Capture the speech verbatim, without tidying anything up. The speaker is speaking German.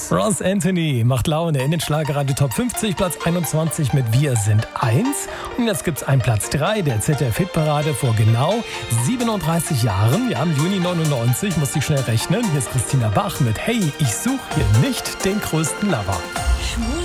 Ross Anthony macht Laune in den Schlagerradio Top fünfzig, Platz einundzwanzig mit Wir sind eins. Und jetzt gibt's einen Platz drei der Z D F-Hitparade vor genau siebenunddreißig Jahren. Ja, im Juni neunundneunzig, muss ich schnell rechnen. Hier ist Christina Bach mit Hey, ich suche hier nicht den größten Lover. Schmuse